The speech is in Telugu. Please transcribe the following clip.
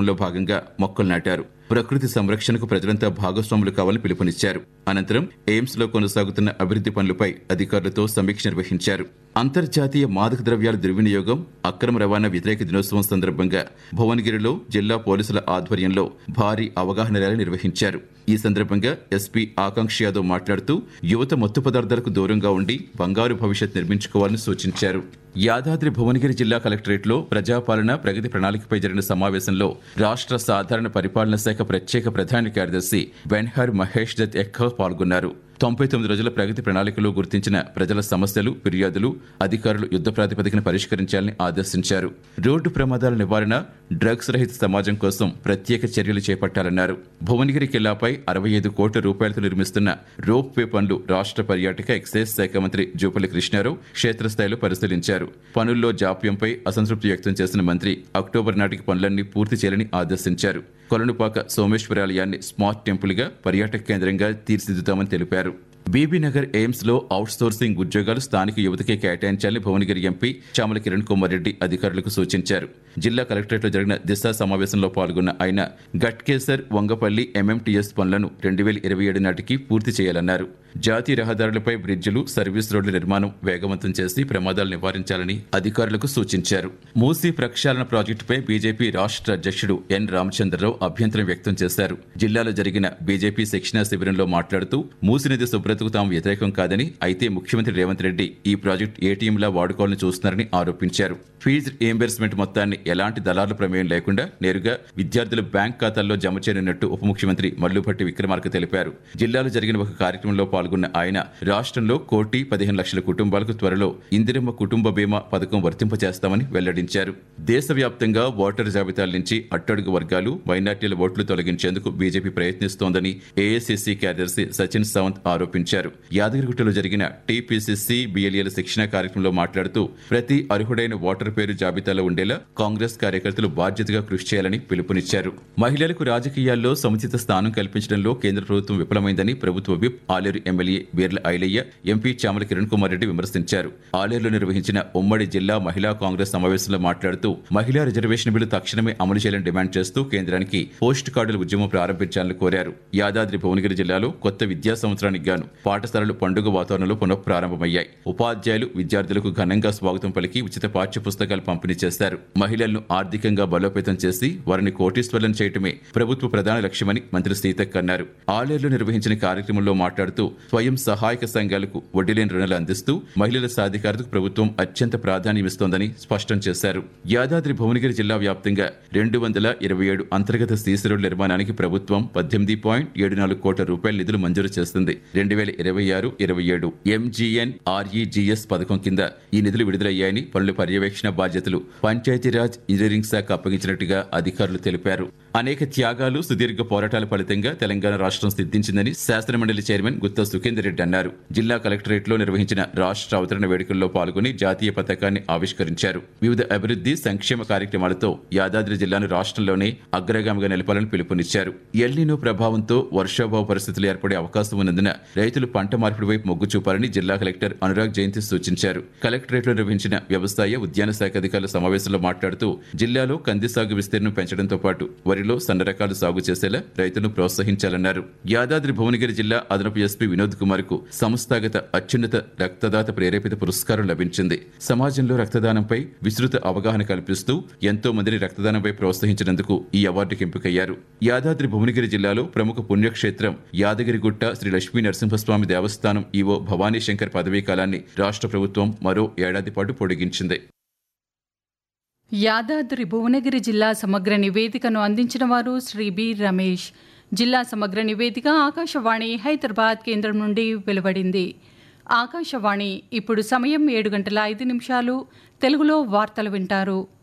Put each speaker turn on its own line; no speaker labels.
కార్యక్రమంలో భాగంగా మొక్కలు నాటారు. ప్రకృతి సంరక్షణకు ప్రజలంతా భాగస్వాములు కావాలని పిలుపునిచ్చారు. అనంతరం ఎయిమ్స్ లో కొనసాగుతున్న అభివృద్ధి పనులపై అధికారులతో సమీక్ష నిర్వహించారు. అంతర్జాతీయ మాదక ద్రవ్యాల దుర్వినియోగం, అక్రమ రవాణా వ్యతిరేక దినోత్సవం సందర్భంగా భువనగిరిలో జిల్లా పోలీసుల ఆధ్వర్యంలో భారీ అవగాహన ర్యాలీ నిర్వహించారు. ఈ సందర్భంగా ఎస్పీ ఆకాంక్ష యాదవ్ మాట్లాడుతూ యువత మత్తు పదార్థాలకు దూరంగా ఉండి బంగారు భవిష్యత్ నిర్మించుకోవాలని సూచించారు. యాదాద్రి భువనగిరి జిల్లా కలెక్టరేట్లో ప్రజాపాలన ప్రగతి ప్రణాళికపై జరిగిన సమావేశంలో రాష్ట్ర సాధారణ పరిపాలన శాఖ ప్రత్యేక ప్రధాన కార్యదర్శి బెన్హర్ మహేష్ దత్ ఎక్కో పాల్గొన్నారు. 99 రోజుల ప్రగతి ప్రణాళికలో గుర్తించిన ప్రజల సమస్యలు, ఫిర్యాదులు అధికారులు యుద్ధ ప్రాతిపదికన పరిష్కరించాలని ఆదేశించారు. రోడ్డు ప్రమాదాల నివారణ, డ్రగ్స్ రహిత సమాజం కోసం ప్రత్యేక చర్యలు చేపట్టాలన్నారు. భువనగిరి కిల్లాపై 65 కోట్ల రూపాయలతో నిర్మిస్తున్న రోప్ వే పనులు రాష్ట్ర పర్యాటక ఎక్సైజ్ శాఖ మంత్రి జూపల్లి కృష్ణారావు క్షేత్రస్థాయిలో పరిశీలించారు. పనుల్లో జాప్యంపై అసంతృప్తి వ్యక్తం చేసిన మంత్రి అక్టోబర్ నాటికి పనులన్నీ పూర్తి చేయాలని ఆదేశించారు. కొలనుపాక సోమేశ్వరాలయాన్ని స్మార్ట్ టెంపుల్గా పర్యాటక కేంద్రంగా తీర్చిదిద్దుతామని తెలిపారు. బీబీనగర్ ఎయిమ్స్ లో అవుట్ సోర్సింగ్ ఉద్యోగాలు స్థానిక యువతకే కేటాయించాలని భువనగిరి ఎంపీ చామల కిరణ్ కుమార్ రెడ్డి అధికారులకు సూచించారు. జిల్లా కలెక్టరేట్లో జరిగిన దిశ సమావేశంలో పాల్గొన్న ఆయన గట్కేసర్, వంగపల్లి ఎంఎంటీఎస్ పనులను 2027 నాటికి పూర్తి చేయాలన్నారు. జాతీయ రహదారులపై బ్రిడ్జిలు, సర్వీస్ రోడ్ల నిర్మాణం వేగవంతం చేసి ప్రమాదాలు నివారించాలని అధికారులకు సూచించారు. మూసీ ప్రక్షాళన ప్రాజెక్టుపై బీజేపీ రాష్ట్ర అధ్యక్షుడు ఎన్ రామచంద్రరావు అభ్యంతరం వ్యక్తం చేశారు. జిల్లాలో జరిగిన బీజేపీ శిక్షణా శిబిరంలో మాట్లాడుతూ మూసీ నది శుభ్రతకు తాము వ్యతిరేకం కాదని, అయితే ముఖ్యమంత్రి రేవంత్ రెడ్డి ఈ ప్రాజెక్టు ఏటీఎంలా వాడుకోవాలని చూస్తున్నారని ఆరోపించారు. ఫీజు రీయింబర్స్మెంట్ మొత్తాన్ని ఎలాంటి దళారుల ప్రమేయం లేకుండా నేరుగా విద్యార్థుల బ్యాంక్ ఖాతాల్లో జమ చేయనున్నట్టు ఉప ముఖ్యమంత్రి మల్లుభట్టి విక్రమార్క తెలిపారు. జిల్లాలో జరిగిన ఒక కార్యక్రమంలో పాల్గొన్న ఆయన రాష్ట్రంలో 1,15,00,000 కుటుంబాలకు త్వరలో ఇందిరమ్మ కుటుంబ బీమా పథకం వర్తింపచేస్తామని వెల్లడించారు. దేశవ్యాప్తంగా ఓటర్ జాబితాల నుంచి అట్టడుగు వర్గాలు, మైనార్టీల ఓట్లు తొలగించేందుకు బీజేపీ ప్రయత్నిస్తోందని ఏఐసీసీ కార్యదర్శి సచిన్ సావంత్ ఆరోపించారు. యాదగిరిగుట్టలో జరిగిన టీపీసీసీ బీఎల్ఏల శిక్షణ కార్యక్రమంలో మాట్లాడుతూ ప్రతి అర్హుడైన ఓటర్ పేరు జాబితాలో ఉండేలా కాంగ్రెస్ కార్యకర్తలు బాధ్యతగా కృషి చేయాలని పిలుపునిచ్చారు. మహిళలకు రాజకీయాల్లో సముచిత స్థానం కల్పించడంలో కేంద్ర ప్రభుత్వం విఫలమైందని ప్రభుత్వ whip Aleru MLA Beerla Ailayya, MP Chamala Kiran Kumar Reddy విమర్శించారు. ఆలేరులో నిర్వహించిన ఉమ్మడి జిల్లా మహిళా కాంగ్రెస్ సమావేశంలో మాట్లాడుతూ మహిళా రిజర్వేషన్ బిల్లు తక్షణమే అమలు చేయాలని డిమాండ్ చేస్తూ కేంద్రానికి పోస్ట్ కార్డుల ఉద్యమం ప్రారంభించాలని కోరారు. యాదాద్రి భువనగిరి జిల్లాలో కొత్త విద్యా సంవత్సరానికి గాను పాఠశాలలు పండుగ వాతావరణంలో పునఃప్రారంభమయ్యాయి. ఉపాధ్యాయులు, విద్యార్థులకు ఘనంగా స్వాగతం పలికి ఉచిత పాఠ్య పుస్తకాలు పంపిణీ చేశారు. మహిళలను ఆర్థికంగా బలోపేతం చేసి వారిని కోటీశ్వరులను చేయటమే ప్రభుత్వ ప్రధాన లక్ష్యమని మంత్రి సీతక్క అన్నారు. ఆలేరులో నిర్వహించిన కార్యక్రమంలో మాట్లాడుతూ స్వయం సహాయక సంఘాలకు వడ్డీలేని రుణాలు అందిస్తూ మహిళల సాధికారతకు ప్రభుత్వం అత్యంత ప్రాధాన్యమిస్తోందని స్పష్టం చేశారు. యాదాద్రి భువనగిరి జిల్లా వ్యాప్తంగా 227 అంతర్గత సీసీ రోడ్ల నిర్మాణానికి ప్రభుత్వం 18.74 కోట్ల రూపాయల నిధులు మంజూరు చేస్తుంది. 2026-27 ఎంజీఎన్ఆర్ఈజీఎస్ పథకం కింద ఈ నిధులు విడుదలయ్యాయని, పనుల పర్యవేక్షణ బాధ్యతలు పంచాయతీరాజ్ ఇంజనీరింగ్ శాఖ అప్పగించినట్టుగా అధికారులు తెలిపారు. అనేక త్యాగాలు, సుదీర్ఘ పోరాటాల ఫలితంగా తెలంగాణ రాష్ట్రం సిద్ధించిందని శాసనమండలి చైర్మన్ గుత్తా సుఖేందర్ రెడ్డి అన్నారు. జిల్లా కలెక్టరేట్లో నిర్వహించిన రాష్ట్ర అవతరణ వేడుకల్లో పాల్గొని జాతీయ పతాకాన్ని ఆవిష్కరించారు. వివిధ అభివృద్ధి, సంక్షేమ కార్యక్రమాలతో యాదాద్రి జిల్లాను రాష్ట్రంలోనే అగ్రగామిగా నిలపాలని పిలుపునిచ్చారు. ఎల్నినో ప్రభావంతో వర్షాభావ పరిస్థితులు ఏర్పడే అవకాశం ఉన్నందున రైతులు పంట మార్పిడి వైపు మొగ్గు చూపాలని జిల్లా కలెక్టర్ అనురాగ్ జయంతి సూచించారు. కలెక్టరేట్లో నిర్వహించిన వ్యవసాయ, ఉద్యాన శాఖ అధికారుల సమావేశంలో మాట్లాడుతూ జిల్లాలో కంది సాగు విస్తీర్ణం పెంచడంతో పాటు వరిలో సన్న రకాలు సాగు చేసేలా రైతులను ప్రోత్సహించాలన్నారు. యాదాద్రి భువనగిరి జిల్లా అదనపు ఎస్పీ వినోద్ కుమార్ కు సంస్థాగత అత్యున్నత రక్తదాత ప్రేరేపిత పురస్కారం లభించింది. సమాజంలో రక్తదానంపై విస్తృత అవగాహన కల్పిస్తూ ఎంతో మందిని రక్తదానంపై ప్రోత్సహించినందుకు ఈ అవార్డుకి ఎంపికయ్యారు. యాదాద్రి భువనగిరి జిల్లాలో ప్రముఖ పుణ్యక్షేత్రం యాదగిరిగుట్ట శ్రీ లక్ష్మీ నరసింహస్వామి దేవస్థానం ఈవో భవానీ శంకర్ పదవీ కాలాన్ని రాష్ట్ర ప్రభుత్వం మరో ఏడాది పాటు పొడిగించింది.
యాదాద్రి భువనగిరి జిల్లా సమగ్ర నివేదికను అందించిన వారు శ్రీ బి రమేష్. జిల్లా సమగ్ర నివేదిక ఆకాశవాణి హైదరాబాద్ కేంద్రం నుండి వెలువడింది. ఆకాశవాణి ఇప్పుడు సమయం 7:05 తెలుగులో వార్తలు వింటారు.